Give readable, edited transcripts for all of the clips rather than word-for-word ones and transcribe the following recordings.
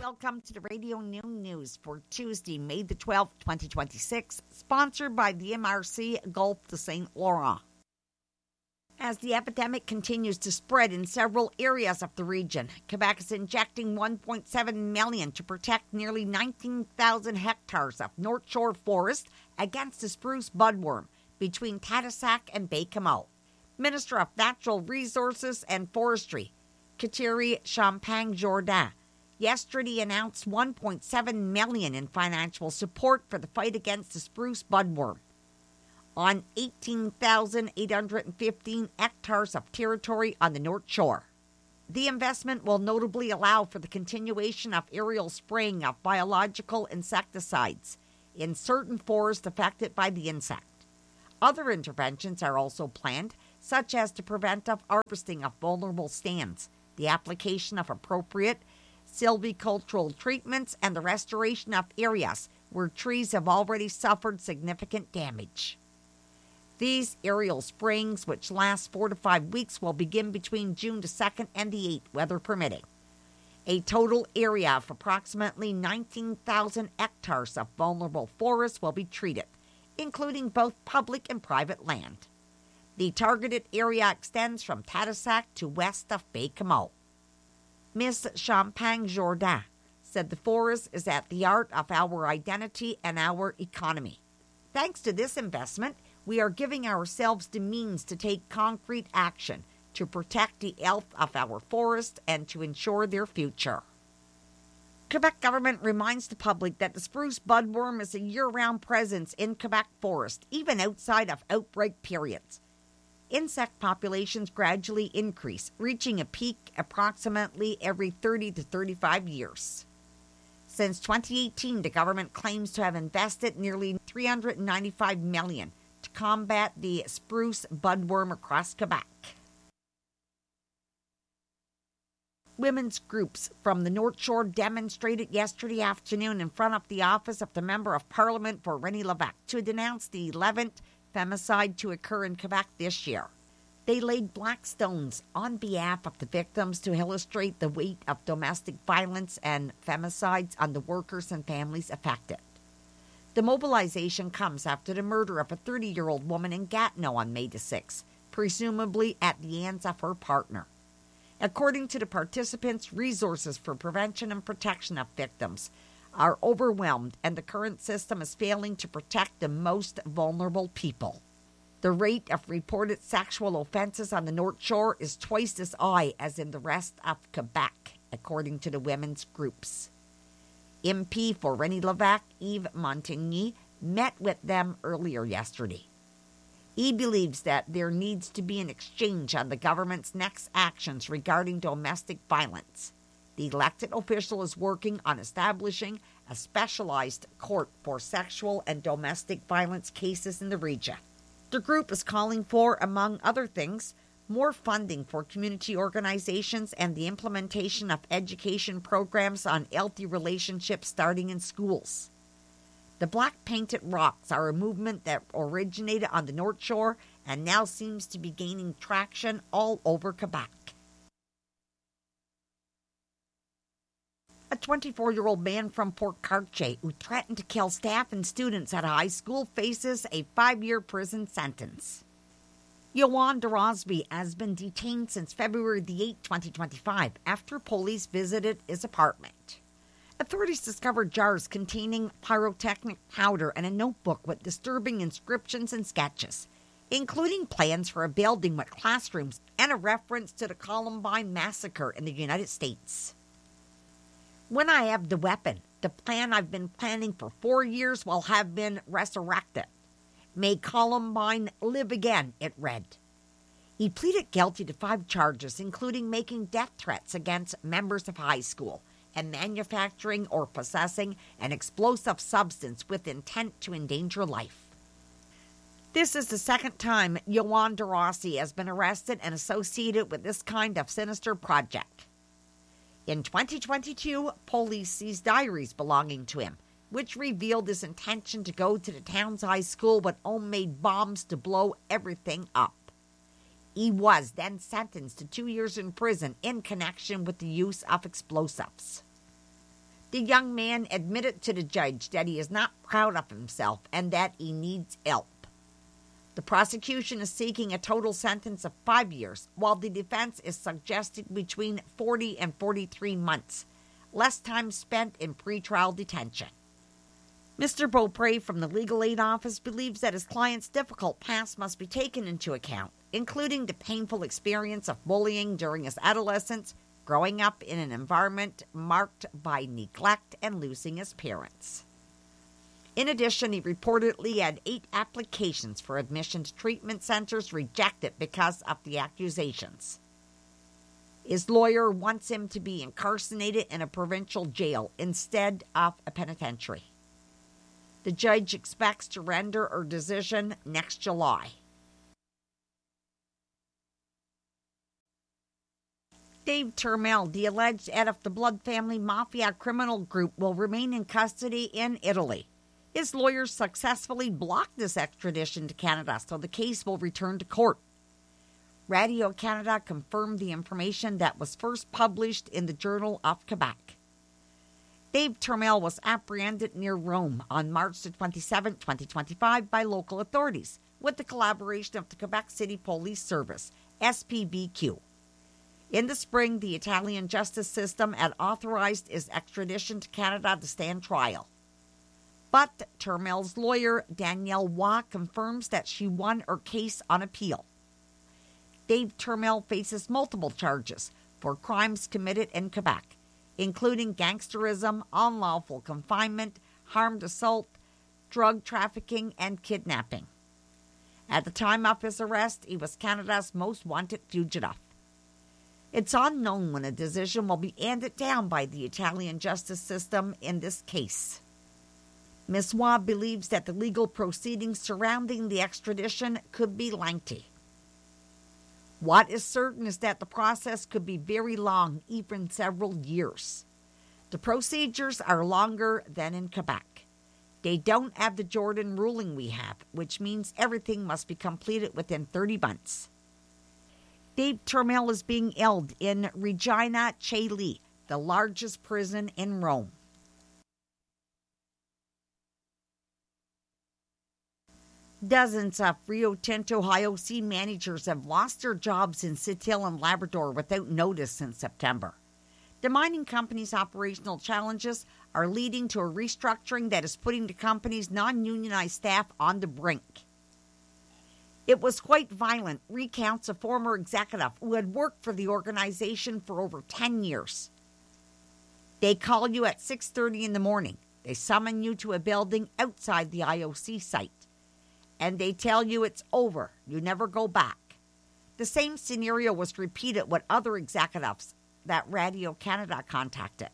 welcome to the Radio Noon News for Tuesday, May the 12th, 2026, sponsored by the MRC Gulf de St. Laurent. As the epidemic continues to spread in several areas of the region, Quebec is injecting $1.7 million to protect nearly 19,000 hectares of North Shore forest against the spruce budworm between Tadoussac and Baie-Comeau. Minister of Natural Resources and Forestry, Kateri Champagne-Jourdain, yesterday announced $1.7 million in financial support for the fight against the spruce budworm on 18,815 hectares of territory on the North Shore. The investment will notably allow for the continuation of aerial spraying of biological insecticides in certain forests affected by the insect. Other interventions are also planned, such as to prevent harvesting of vulnerable stands, the application of appropriate silvicultural treatments, and the restoration of areas where trees have already suffered significant damage. These aerial sprayings, which last 4 to 5 weeks, will begin between June the 2nd and the 8th, weather permitting. A total area of approximately 19,000 hectares of vulnerable forests will be treated, including both public and private land. The targeted area extends from Tadoussac to west of Baie-Comeau. Ms. Champagne-Jourdain said the forest is at the heart of our identity and our economy. Thanks to this investment, we are giving ourselves the means to take concrete action to protect the health of our forests and to ensure their future. Quebec government reminds the public that the spruce budworm is a year-round presence in Quebec forest, even outside of outbreak periods. Insect populations gradually increase, reaching a peak approximately every 30 to 35 years. Since 2018, the government claims to have invested nearly $395 million to combat the spruce budworm across Quebec. Women's groups from the North Shore demonstrated yesterday afternoon in front of the office of the Member of Parliament for Rennie-Lévesque to denounce the 11th femicide to occur in Quebec this year. They laid black stones on behalf of the victims to illustrate the weight of domestic violence and femicides on the workers and families affected. The mobilization comes after the murder of a 30-year-old woman in Gatineau on May the 6th, presumably at the hands of her partner. According to the participants, resources for prevention and protection of victims are overwhelmed, and the current system is failing to protect the most vulnerable people. The rate of reported sexual offenses on the North Shore is twice as high as in the rest of Quebec, according to the women's groups. MP for Rennie-Lévesque, Yves Montigny, met with them earlier yesterday. He believes that there needs to be an exchange on the government's next actions regarding domestic violence. The elected official is working on establishing a specialized court for sexual and domestic violence cases in the region. The group is calling for, among other things, more funding for community organizations and the implementation of education programs on healthy relationships starting in schools. The Black Painted Rocks are a movement that originated on the North Shore and now seems to be gaining traction all over Quebec. A 24-year-old man from Port Cartier who threatened to kill staff and students at a high school faces a 5-year prison sentence. Yohann Dorosby has been detained since February the 8th, 2025, after police visited his apartment. Authorities discovered jars containing pyrotechnic powder and a notebook with disturbing inscriptions and sketches, including plans for a building with classrooms and a reference to the Columbine massacre in the United States. When I have the weapon, the plan I've been planning for 4 years will have been resurrected. May Columbine live again, it read. He pleaded guilty to 5 charges, including making death threats against members of high school and manufacturing or possessing an explosive substance with intent to endanger life. This is the second time Yohann Dorosby has been arrested and associated with this kind of sinister project. In 2022, police seized diaries belonging to him, which revealed his intention to go to the town's high school with homemade bombs to blow everything up. He was then sentenced to 2 years in prison in connection with the use of explosives. The young man admitted to the judge that he is not proud of himself and that he needs help. The prosecution is seeking a total sentence of 5 years, while the defense is suggesting between 40 and 43 months, less time spent in pretrial detention. Mr. Beaupre from the Legal Aid Office believes that his client's difficult past must be taken into account, including the painful experience of bullying during his adolescence, growing up in an environment marked by neglect, and losing his parents. In addition, he reportedly had 8 applications for admission to treatment centers rejected because of the accusations. His lawyer wants him to be incarcerated in a provincial jail instead of a penitentiary. The judge expects to render a decision next July. Dave Turmel, the alleged head of the Blood Family Mafia criminal group, will remain in custody in Italy. His lawyers successfully blocked this extradition to Canada, so the case will return to court. Radio-Canada confirmed the information that was first published in the Journal of Quebec. Dave Turmel was apprehended near Rome on March 27, 2025 by local authorities with the collaboration of the Quebec City Police Service, SPVQ. In the spring, the Italian justice system had authorized his extradition to Canada to stand trial. But Turmel's lawyer, Danielle Waugh, confirms that she won her case on appeal. Dave Turmel faces multiple charges for crimes committed in Quebec, including gangsterism, unlawful confinement, armed assault, drug trafficking, and kidnapping. At the time of his arrest, he was Canada's most wanted fugitive. It's unknown when a decision will be handed down by the Italian justice system in this case. Ms. Waugh believes that the legal proceedings surrounding the extradition could be lengthy. What is certain is that the process could be very long, even several years. The procedures are longer than in Quebec. They don't have the Jordan ruling we have, which means everything must be completed within 30 months. Dave Turmel is being held in Regina Coeli, the largest prison in Rome. Dozens of Rio Tinto IOC managers have lost their jobs in Sept-Îles and Labrador without notice since September. The mining company's operational challenges are leading to a restructuring that is putting the company's non-unionized staff on the brink. It was quite violent, recounts a former executive who had worked for the organization for over 10 years. They call you at 6:30 in the morning. They summon you to a building outside the IOC site. And they tell you it's over. You never go back. The same scenario was repeated with other executives that Radio-Canada contacted.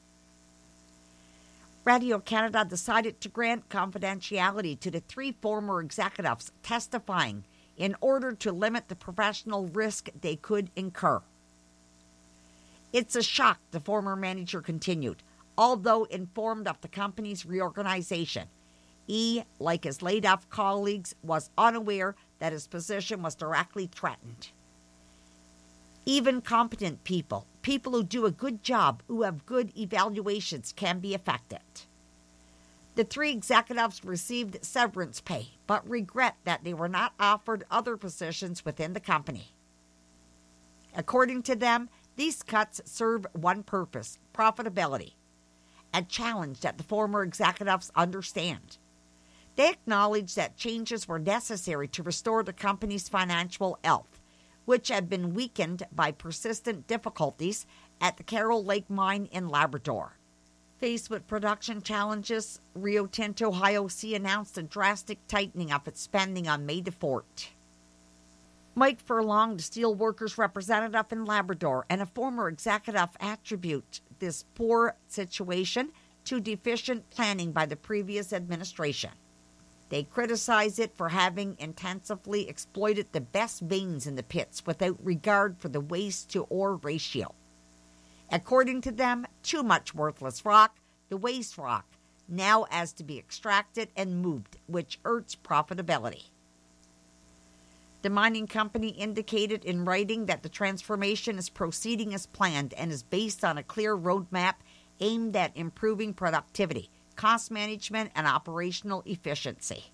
Radio-Canada decided to grant confidentiality to the 3 former executives testifying in order to limit the professional risk they could incur. It's a shock, the former manager continued, although informed of the company's reorganization. He, like his laid-off colleagues, was unaware that his position was directly threatened. Even competent people who do a good job, who have good evaluations, can be affected. The 3 executives received severance pay, but regret that they were not offered other positions within the company. According to them, these cuts serve one purpose: profitability, a challenge that the former executives understand. They acknowledge that changes were necessary to restore the company's financial health, which had been weakened by persistent difficulties at the Carroll Lake mine in Labrador. Faced with production challenges, Rio Tinto IOC announced a drastic tightening of its spending on May the 4th. Mike Furlong, the steelworkers representative in Labrador and a former executive, attribute this poor situation to deficient planning by the previous administration. They criticize it for having intensively exploited the best veins in the pits without regard for the waste-to-ore ratio. According to them, too much worthless rock, the waste rock, now has to be extracted and moved, which hurts profitability. The mining company indicated in writing that the transformation is proceeding as planned and is based on a clear roadmap aimed at improving productivity, cost management, and operational efficiency.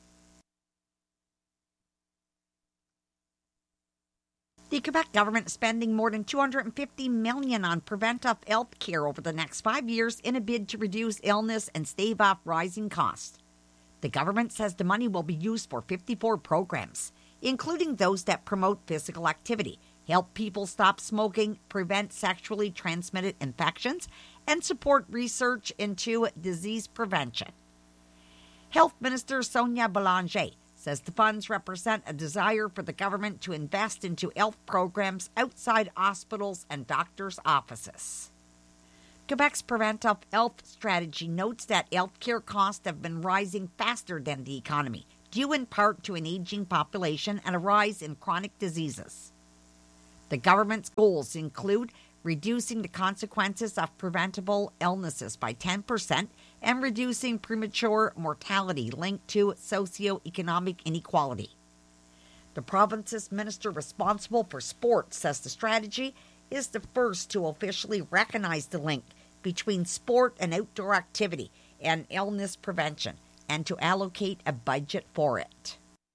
The Quebec government is spending more than $250 million on preventive health care over the next 5 years in a bid to reduce illness and stave off rising costs. The government says the money will be used for 54 programs, including those that promote physical activity, help people stop smoking, prevent sexually transmitted infections, and support research into disease prevention. Health Minister Sonia Bélanger says the funds represent a desire for the government to invest into health programs outside hospitals and doctors' offices. Quebec's preventive health strategy notes that healthcare costs have been rising faster than the economy, due in part to an aging population and a rise in chronic diseases. The government's goals include reducing the consequences of preventable illnesses by 10% and reducing premature mortality linked to socioeconomic inequality. The province's minister responsible for sport says the strategy is the first to officially recognize the link between sport and outdoor activity and illness prevention, and to allocate a budget for it.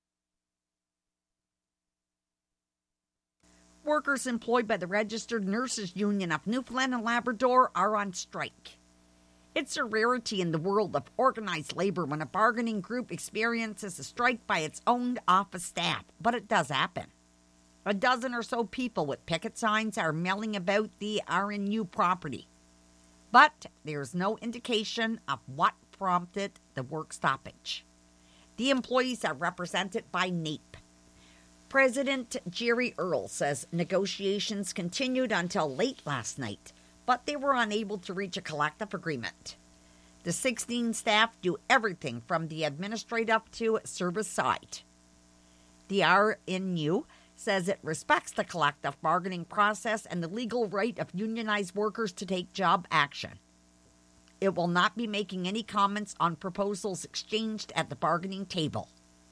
Workers employed by the Registered Nurses Union of Newfoundland and Labrador are on strike. It's a rarity in the world of organized labor when a bargaining group experiences a strike by its own office staff, but it does happen. A dozen or so people with picket signs are milling about the RNU property, but there's no indication of what prompted the work stoppage. The employees are represented by NAPE. President Jerry Earl says negotiations continued until late last night, but they were unable to reach a collective agreement. The 16 staff do everything from the administrative to service side. The RNU says it respects the collective bargaining process and the legal right of unionized workers to take job action. It will not be making any comments on proposals exchanged at the bargaining table.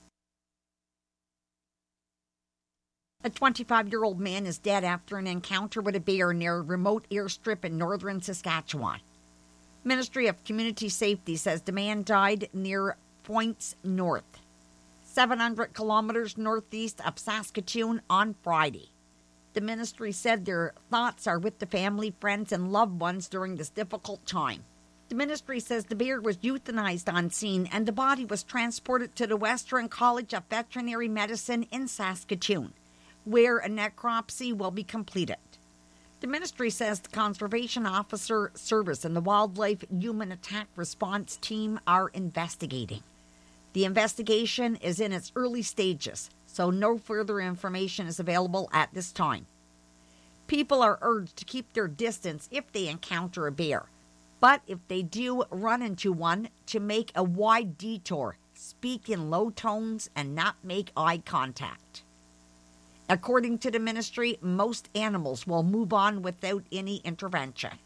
A 25-year-old man is dead after an encounter with a bear near a remote airstrip in northern Saskatchewan. Ministry of Community Safety says the man died near Points North, 700 kilometers northeast of Saskatoon, on Friday. The ministry said their thoughts are with the family, friends, and loved ones during this difficult time. The ministry says the bear was euthanized on scene and the body was transported to the Western College of Veterinary Medicine in Saskatoon, where a necropsy will be completed. The ministry says the Conservation Officer Service and the Wildlife Human Attack Response Team are investigating. The investigation is in its early stages, so no further information is available at this time. People are urged to keep their distance if they encounter a bear, but if they do run into one, to make a wide detour, speak in low tones, and not make eye contact. According to the ministry, most animals will move on without any intervention.